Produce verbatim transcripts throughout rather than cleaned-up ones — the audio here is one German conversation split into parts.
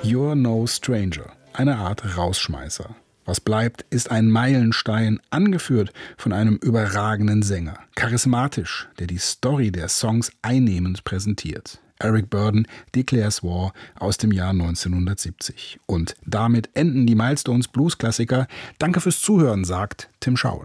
You're no stranger, eine Art Rausschmeißer. Was bleibt, ist ein Meilenstein, angeführt von einem überragenden Sänger. Charismatisch, der die Story der Songs einnehmend präsentiert. Eric Burdon, Declares War aus dem Jahr neunzehnhundertsiebzig. Und damit enden die Milestones Blues-Klassiker. Danke fürs Zuhören, sagt Tim Schau.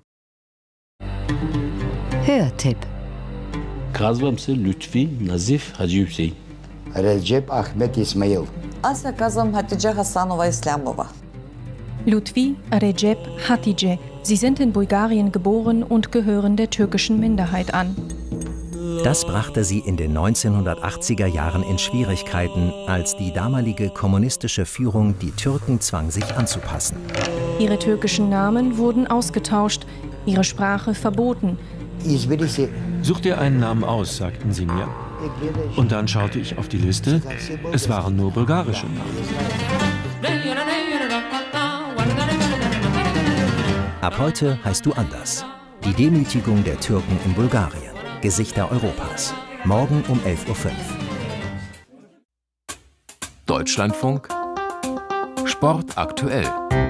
Hörtipp. Kazvam se Lütfi Nazif Hacı Hüseyin. Recep Ahmet İsmail. Asya Kazım Hatice Hassanova Islamova. Lütfi Recep Hatice. Sie sind in Bulgarien geboren und gehören der türkischen Minderheit an. Das brachte sie in den neunzehnhundertachtziger Jahren in Schwierigkeiten, als die damalige kommunistische Führung die Türken zwang, sich anzupassen. Ihre türkischen Namen wurden ausgetauscht, ihre Sprache verboten. Such dir einen Namen aus, sagten sie mir. Und dann schaute ich auf die Liste. Es waren nur bulgarische Namen. Ab heute heißt du anders. Die Demütigung der Türken in Bulgarien. Gesichter Europas. Morgen um elf Uhr fünf. Deutschlandfunk Sport aktuell.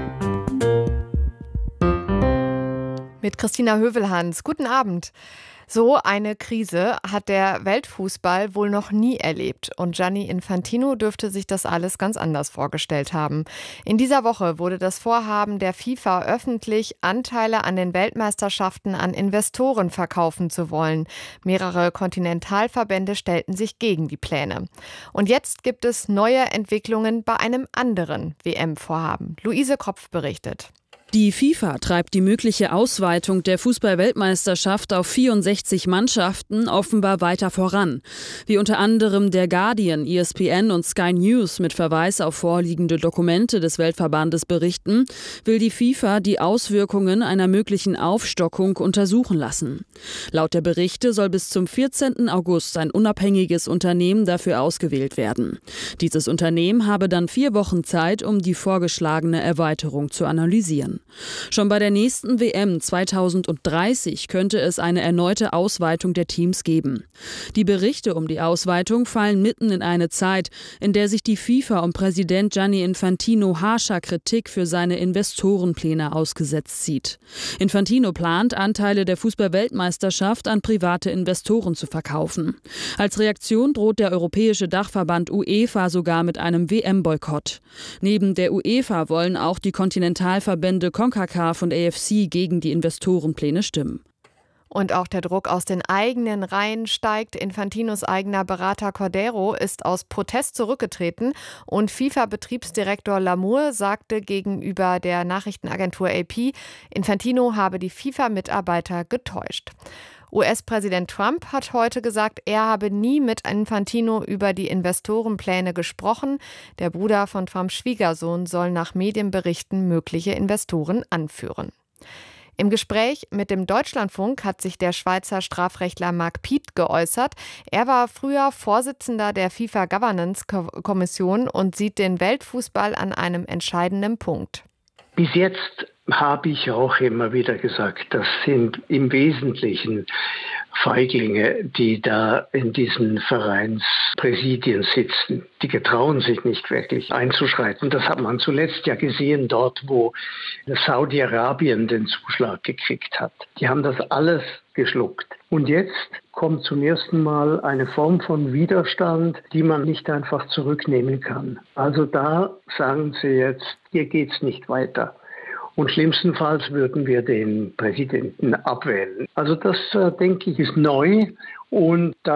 Mit Christina Hövelhans. Guten Abend. So eine Krise hat der Weltfußball wohl noch nie erlebt. Und Gianni Infantino dürfte sich das alles ganz anders vorgestellt haben. In dieser Woche wurde das Vorhaben der FIFA öffentlich, Anteile an den Weltmeisterschaften an Investoren verkaufen zu wollen. Mehrere Kontinentalverbände stellten sich gegen die Pläne. Und jetzt gibt es neue Entwicklungen bei einem anderen W M-Vorhaben. Luise Kropf berichtet. Die FIFA treibt die mögliche Ausweitung der Fußball-Weltmeisterschaft auf vierundsechzig Mannschaften offenbar weiter voran. Wie unter anderem der Guardian, E S P N und Sky News mit Verweis auf vorliegende Dokumente des Weltverbandes berichten, will die FIFA die Auswirkungen einer möglichen Aufstockung untersuchen lassen. Laut der Berichte soll bis zum vierzehnten August ein unabhängiges Unternehmen dafür ausgewählt werden. Dieses Unternehmen habe dann vier Wochen Zeit, um die vorgeschlagene Erweiterung zu analysieren. Schon bei der nächsten W M zweitausenddreißig könnte es eine erneute Ausweitung der Teams geben. Die Berichte um die Ausweitung fallen mitten in eine Zeit, in der sich die FIFA um Präsident Gianni Infantino harscher Kritik für seine Investorenpläne ausgesetzt sieht. Infantino plant, Anteile der Fußball-Weltmeisterschaft an private Investoren zu verkaufen. Als Reaktion droht der europäische Dachverband UEFA sogar mit einem W M-Boykott. Neben der UEFA wollen auch die Kontinentalverbände CONCACAF und A F C gegen die Investorenpläne stimmen. Und auch der Druck aus den eigenen Reihen steigt. Infantinos eigener Berater Cordero ist aus Protest zurückgetreten und FIFA-Betriebsdirektor Lamour sagte gegenüber der Nachrichtenagentur A P, Infantino habe die FIFA-Mitarbeiter getäuscht. U S-Präsident Trump hat heute gesagt, er habe nie mit Infantino über die Investorenpläne gesprochen. Der Bruder von Trumps Schwiegersohn soll nach Medienberichten mögliche Investoren anführen. Im Gespräch mit dem Deutschlandfunk hat sich der Schweizer Strafrechtler Marc Piet geäußert. Er war früher Vorsitzender der FIFA-Governance-Kommission und sieht den Weltfußball an einem entscheidenden Punkt. Bis jetzt habe ich auch immer wieder gesagt, das sind im Wesentlichen Feiglinge, die da in diesen Vereinspräsidien sitzen. Die getrauen sich nicht wirklich einzuschreiten. Das hat man zuletzt ja gesehen dort, wo Saudi-Arabien den Zuschlag gekriegt hat. Die haben das alles geschluckt. Und jetzt kommt zum ersten Mal eine Form von Widerstand, die man nicht einfach zurücknehmen kann. Also da sagen sie jetzt, hier geht's nicht weiter. Und schlimmstenfalls würden wir den Präsidenten abwählen. Also das, äh, denke ich, ist neu und da